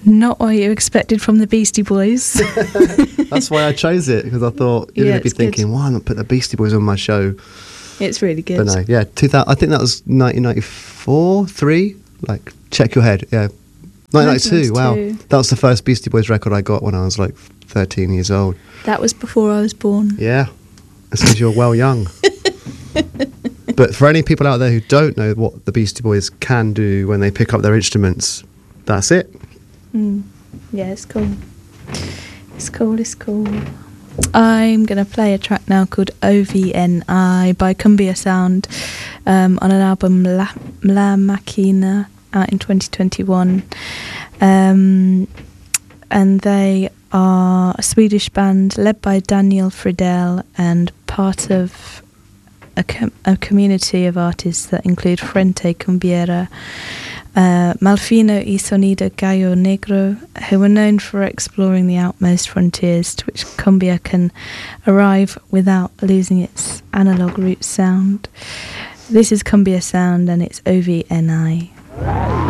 Not what you expected from the Beastie Boys. That's why I chose it, because I thought you're going to be thinking, why not put the Beastie Boys on my show? It's really good. But no, yeah, 2000, I think that was 1994, 3. Like, check your head. Yeah, 1992. Wow, that was the first Beastie Boys record I got when I was like 13 years old. That was before I was born. Yeah, it's because you're well young. But for any people out there who don't know what the Beastie Boys can do when they pick up their instruments, that's it. Yeah, it's cool. It's cool. I'm going to play a track now called OVNI by Cumbia Sound on an album La Máquina out in 2021. And they are a Swedish band led by Daniel Fridell and part of a community of artists that include Frente Cumbiera, Malfino y Sonido Gallo Negro, who are known for exploring the outmost frontiers to which cumbia can arrive without losing its analog root sound. This is Cumbia Sound and it's OVNI.